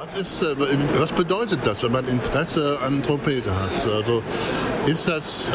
Was bedeutet das, wenn man Interesse an Trompete hat? Also ist das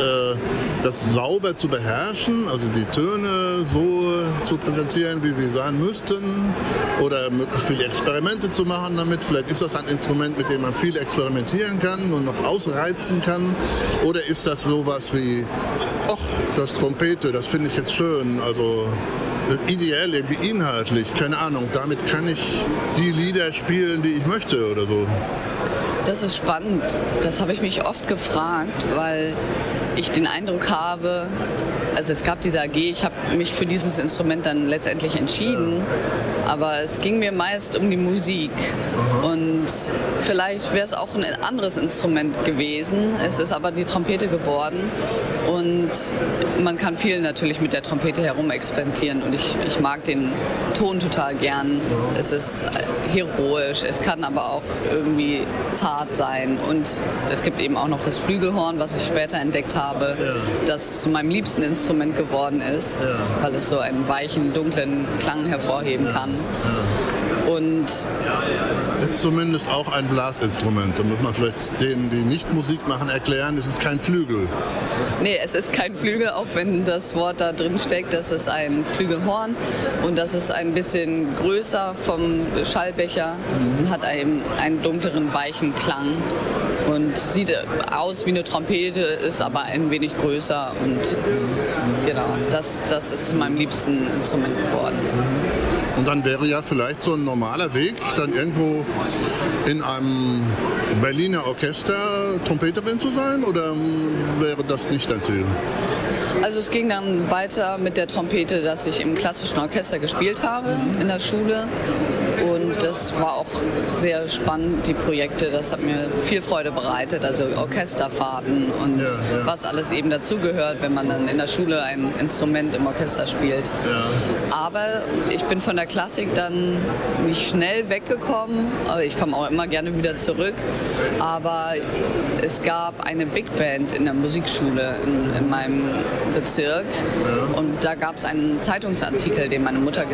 sauber zu beherrschen, also die Töne so zu präsentieren, wie sie sein müssten, oder möglichst viele Experimente zu machen damit? Vielleicht ist das ein Instrument, mit dem man viel experimentieren kann und noch ausreizen kann, oder ist das sowas wie, ach, das Trompete, das finde ich jetzt schön, also ideell, irgendwie inhaltlich, keine Ahnung, damit kann ich die Lieder spielen, die ich möchte oder so. Das ist spannend. Das habe ich mich oft gefragt, weil ich den Eindruck habe, also es gab diese AG, ich habe mich für dieses Instrument dann letztendlich entschieden, aber es ging mir meist um die Musik. Und vielleicht wäre es auch ein anderes Instrument gewesen. Es ist aber die Trompete geworden. Und man kann viel natürlich mit der Trompete herumexperimentieren. Und ich mag den Ton total gern. Es ist heroisch, es kann aber auch irgendwie zart sein. Und es gibt eben auch noch das Flügelhorn, was ich später entdeckt habe, das zu meinem liebsten Instrument geworden ist, weil es so einen weichen, dunklen Klang hervorheben kann. Und ist zumindest auch ein Blasinstrument. Da muss man vielleicht denen, die nicht Musik machen, erklären, es ist kein Flügel. Nee, es ist kein Flügel, auch wenn das Wort da drin steckt. Das ist ein Flügelhorn und das ist ein bisschen größer vom Schallbecher und hat einen dunkleren, weichen Klang und sieht aus wie eine Trompete, ist aber ein wenig größer und genau, das ist zu meinem liebsten Instrument geworden. Und dann wäre ja vielleicht so ein normaler Weg, dann irgendwo in einem Berliner Orchester Trompeterin zu sein, oder wäre das nicht dein Ziel? Also es ging dann weiter mit der Trompete, dass ich im klassischen Orchester gespielt habe in der Schule. Und das war auch sehr spannend, die Projekte. Das hat mir viel Freude bereitet, also Orchesterfahrten und was alles eben dazugehört, wenn man dann in der Schule ein Instrument im Orchester spielt. Ja. Aber ich bin von der Klassik dann nicht schnell weggekommen. Ich komme auch immer gerne wieder zurück. Aber es gab eine Big Band in der Musikschule in meinem Bezirk. Ja. Und da gab es einen Zeitungsartikel, den meine Mutter